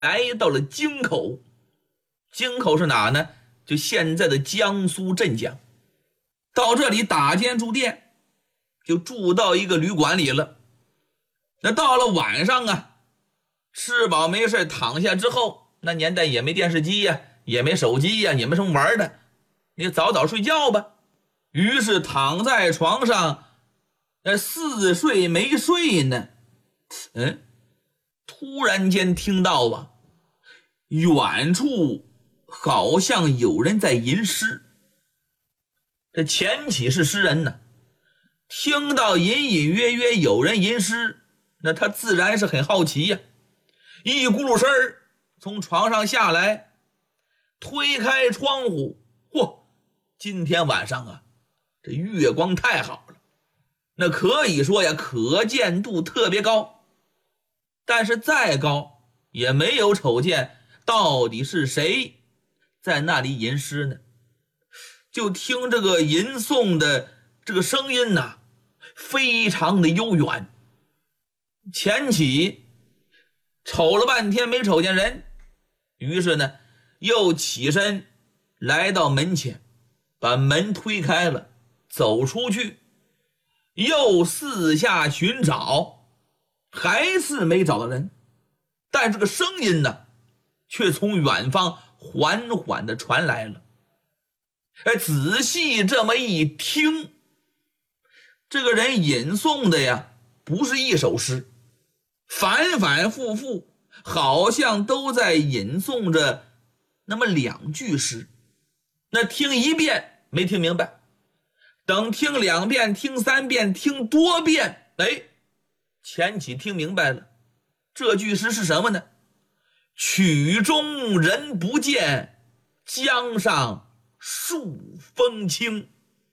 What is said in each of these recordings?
来到了京口。京口是哪呢？就现在的江苏镇江。到这里打间住店，就住到一个旅馆里了。那到了晚上啊，吃饱没事躺下之后，那年代也没电视机呀，也没手机呀，也没什么玩的，你早早睡觉吧。于是躺在床上，似睡没睡呢。突然间听到啊，远处好像有人在吟诗。这钱起是诗人呢，听到隐隐约约有人吟诗，那他自然是很好奇呀。一咕噜声从床上下来，推开窗户，今天晚上啊，这月光太好了，那可以说呀，可见度特别高。但是再高也没有瞅见到底是谁在那里吟诗呢。就听这个吟诵的这个声音呐，非常的悠远。钱起瞅了半天没瞅见人，于是呢又起身来到门前，把门推开了，走出去，又四下寻找，还是没找到人。但这个声音呢却从远方缓缓地传来了。仔细这么一听，这个人吟诵的呀不是一首诗，反反复复好像都在吟诵着那么2句诗。那听一遍没听明白，等听2遍听3遍听多遍，钱起听明白了。这句诗是什么呢？曲中人不见，江上数风清。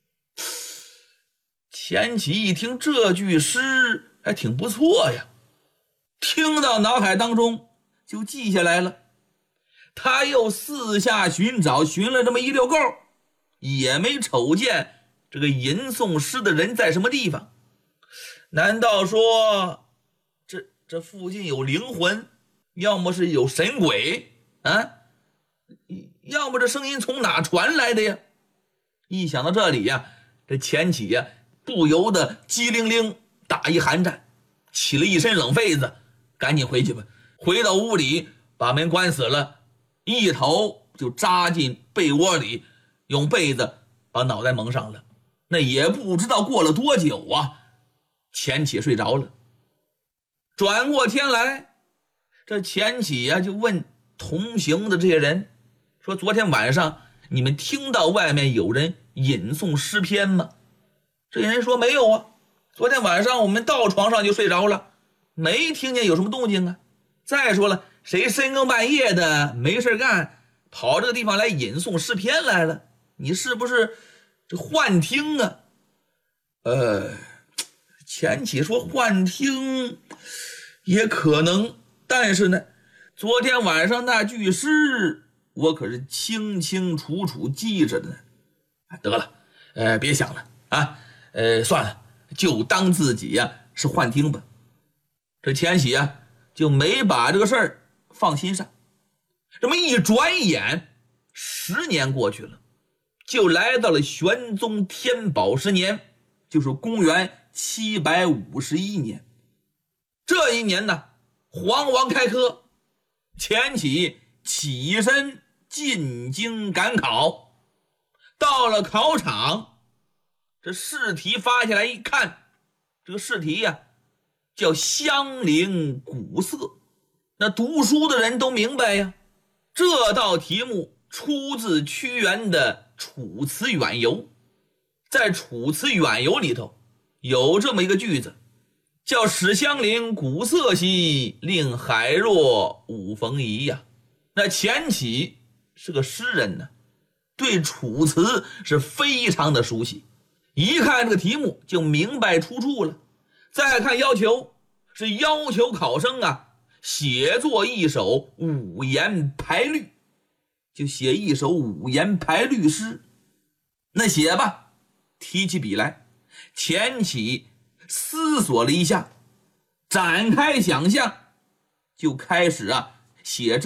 钱起一听这句诗还挺不错呀，听到脑海当中就记下来了。他又四下寻找，寻了这么一溜够，也没瞅见这个吟诵诗的人在什么地方。难道说这附近有灵魂，要么是有神鬼啊，要么这声音从哪传来的呀？一想到这里呀，这钱起呀不由得机灵灵打一寒战，起了一身冷痱子，赶紧回去吧。回到屋里把门关死了，一头就扎进被窝里，用被子把脑袋蒙上了。那也不知道过了多久啊，钱起睡着了。转过天来，这钱起呀就问同行的这些人说，昨天晚上你们听到外面有人吟诵诗篇吗？这些人说没有啊，昨天晚上我们到床上就睡着了，没听见有什么动静啊。再说了，谁深更半夜的没事干跑这个地方来吟诵诗篇来了？你是不是这幻听啊？钱起说幻听也可能，但是呢，昨天晚上那句诗我可是清清楚楚记着的呢。得了，别想了啊，算了，就当自己呀是幻听吧。这钱起呀就没把这个事儿放心上。这么一转眼10年过去了，就来到了玄宗天宝10年，就是公元751年。这一年呢，皇王开科，钱起起身进京赶考。到了考场，这试题发下来一看，这个试题呀叫香菱古色。那读书的人都明白呀，这道题目出自屈原的《楚辞远游》。在《楚辞远游》里头有这么一个句子，叫使香菱古色兮，令海若五逢疑呀。那钱起是个诗人呢，对楚辞是非常的熟悉，一看这个题目就明白出处了。再看要求，是要求考生啊写作一首5言排律，就写一首5言排律诗。那写吧，提起笔来，钱起思索了一下，展开想象，就开始写